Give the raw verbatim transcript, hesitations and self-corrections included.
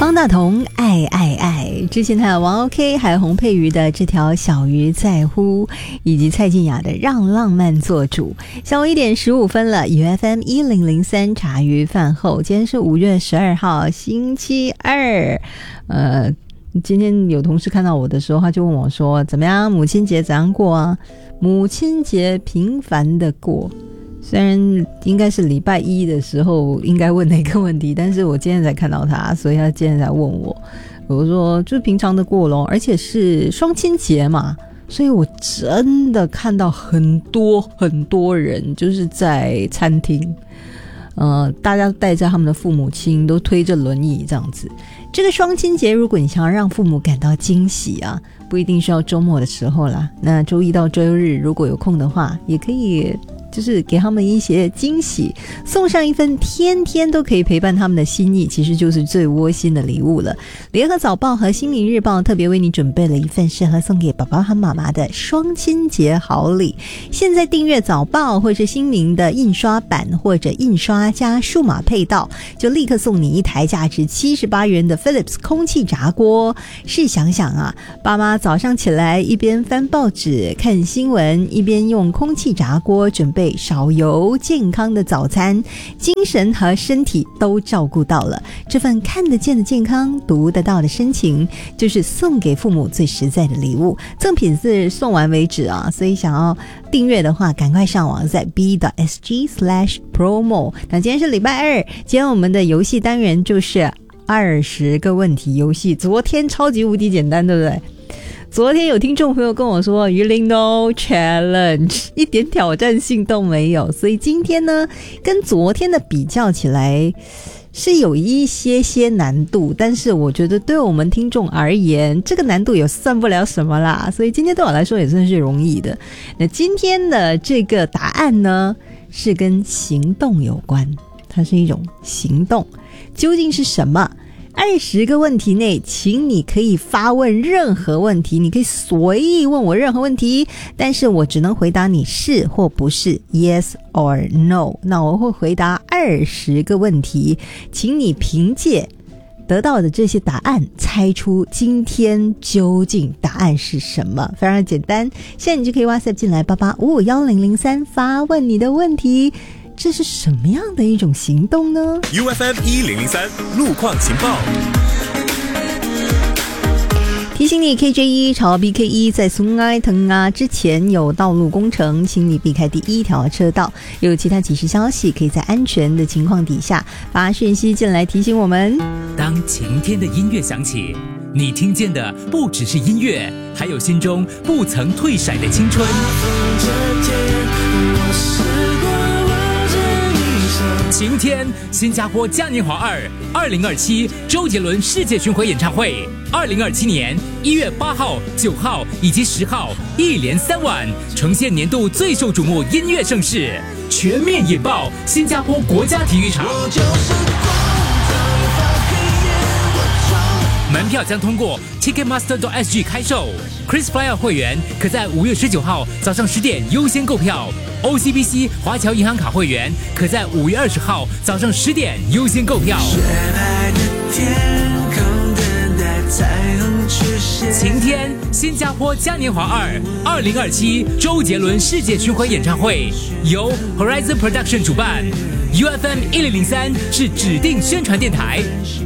方大同爱爱爱，之前还有王 OK 还有洪佩瑜的这条小鱼在乎，以及蔡健雅的让浪漫做主。下午一点十五分了 U F M 一零零三茶余饭后，今天是五月十二号星期二。呃今天有同事看到我的时候，他就问我说怎么样，母亲节怎样过啊？母亲节平凡的过，虽然应该是礼拜一的时候应该问那个问题，但是我今天才看到他，所以他今天才问我。我说就是平常的过咯，而且是双亲节嘛，所以我真的看到很多很多人就是在餐厅，呃，大家带着他们的父母亲，都推着轮椅这样子。这个双亲节，如果你想要让父母感到惊喜啊，不一定是要周末的时候啦，那周一到周日如果有空的话，也可以就是给他们一些惊喜，送上一份天天都可以陪伴他们的心意，其实就是最窝心的礼物了。联合早报和新民日报特别为你准备了一份适合送给爸爸和妈妈的双亲节好礼。现在订阅早报或是新民的印刷版或者印刷加数码配套，就立刻送你一台价值七十八元的 Philips 空气炸锅。试想想啊，爸妈早上起来一边翻报纸看新闻，一边用空气炸锅准备少油健康的早餐，精神和身体都照顾到了。这份看得见的健康，读得到的深情，就是送给父母最实在的礼物。赠品是送完为止啊，所以想要订阅的话，赶快上网在 b 点 s g slash promo。 那今天是礼拜二，今天我们的游戏单元就是二十个问题游戏。昨天超级无敌简单，对不对？昨天有听众朋友跟我说鱼鳞 no challenge， 一点挑战性都没有，所以今天呢跟昨天的比较起来是有一些些难度，但是我觉得对我们听众而言，这个难度也算不了什么啦，所以今天对我来说也算是容易的。那今天的这个答案呢是跟行动有关，它是一种行动，究竟是什么？二十个问题内，请你可以发问任何问题，你可以随意问我任何问题，但是我只能回答你是或不是 yes or no。 那我会回答二十个问题，请你凭借得到的这些答案猜出今天究竟答案是什么，非常简单。现在你就可以 WhatsApp 进来八八五五一零零三发问你的问题。这是什么样的一种行动呢？ U F M 一零零三路况情报提醒你 K J 一 朝 B K 一 在松爱藤啊之前有道路工程，请你避开第一条车道。有其他即时消息，可以在安全的情况底下发讯息进来提醒我们。 当晴天的音乐响起，你听见的不只是音乐，还有心中不曾退闪的青春。晴天，新加坡嘉年华二二零二七周杰伦世界巡回演唱会，二零二七年一月八号、九号以及十号，一连三晚，呈现年度最受瞩目音乐盛事，全面引爆新加坡国家体育场。门票将通过 Ticketmaster 点 S G 开售 ，KrisFlyer 会员可在五月十九号早上十点优先购票。O C B C 华侨银行卡会员可在五月二十号早上十点优先购票。晴天，新加坡嘉年华二二零二七周杰伦世界巡回演唱会由 Horizon Production 主办 ，U F M 一零零三是指定宣传电台。